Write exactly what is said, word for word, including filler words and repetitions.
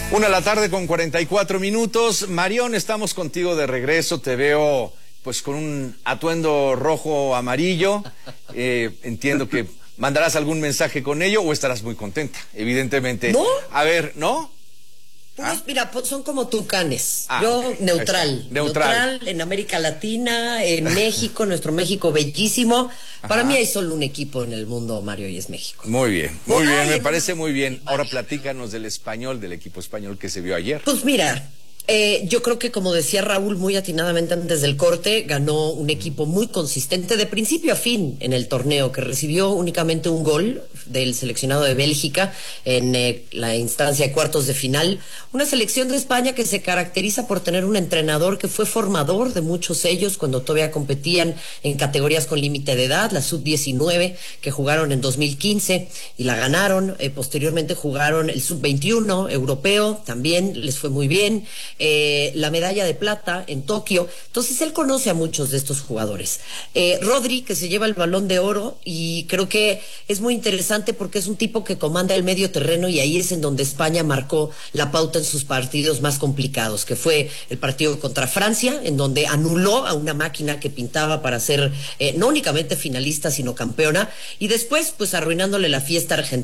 Una de la tarde con cuarenta y cuatro minutos. Marión, estamos contigo de regreso. Te veo pues con un atuendo rojo amarillo. Eh, entiendo que mandarás algún mensaje con ello o estarás muy contenta, evidentemente. ¿No? A ver, ¿no? Pues ¿Ah? mira, pues son como tucanes. Ah, Yo okay. neutral, neutral. Neutral en América Latina, en México, nuestro México bellísimo. Ajá. Para mí hay solo un equipo en el mundo, Mario, y es México. Muy bien, muy Ay, bien, me no, parece muy bien. Mario. Ahora platícanos del español, del equipo español que se vio ayer. Pues mira, eh, yo creo que como decía Raúl muy atinadamente antes del corte, ganó un equipo muy consistente de principio a fin en el torneo, que recibió únicamente un gol del seleccionado de Bélgica en eh, la instancia de cuartos de final. Una selección de España que se caracteriza por tener un entrenador que fue formador de muchos ellos cuando todavía competían en categorías con límite de edad, la sub diecinueve, que jugaron en dos mil quince y la ganaron. Eh, posteriormente jugaron el sub veintiuno europeo, también les fue muy bien. Eh, la medalla de plata en Tokio. Entonces él conoce a muchos de estos jugadores. Eh, Rodri, que se lleva el Balón de Oro, y creo que es muy interesante porque es un tipo que comanda el medio terreno, y ahí es en donde España marcó la pauta en sus partidos más complicados, que fue el partido contra Francia, en donde anuló a una máquina que pintaba para ser eh, no únicamente finalista, sino campeona, y después pues arruinándole la fiesta a Argentina